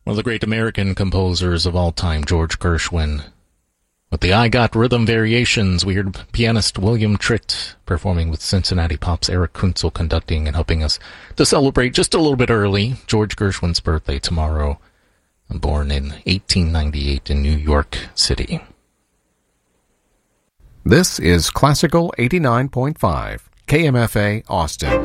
One of the great American composers of all time, George Gershwin. With the I Got Rhythm Variations, we heard pianist William Tritt performing with Cincinnati Pop's Eric Kunzel conducting and helping us to celebrate just a little bit early George Gershwin's birthday tomorrow. Born in 1898 in New York City. This is Classical 89.5, KMFA Austin.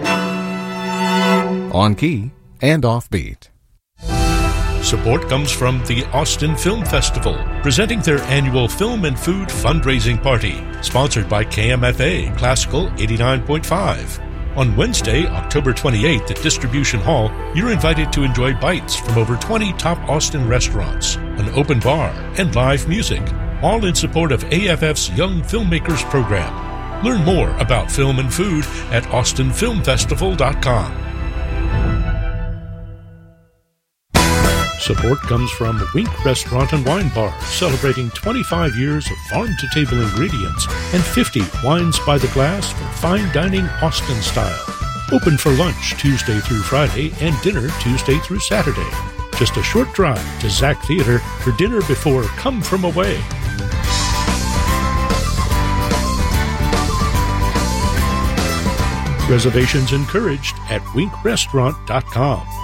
On key and off beat. Support comes from the Austin Film Festival, presenting their annual Film and Food fundraising party, sponsored by KMFA Classical 89.5. On Wednesday, October 28th at Distribution Hall, you're invited to enjoy bites from over 20 top Austin restaurants, an open bar, and live music, all in support of AFF's Young Filmmakers program. Learn more about film and food at austinfilmfestival.com. Support comes from Wink Restaurant and Wine Bar, celebrating 25 years of farm-to-table ingredients and 50 wines by the glass for fine dining Austin style. Open for lunch Tuesday through Friday and dinner Tuesday through Saturday. Just a short drive to Zach Theater for dinner before Come From Away. Reservations encouraged at winkrestaurant.com.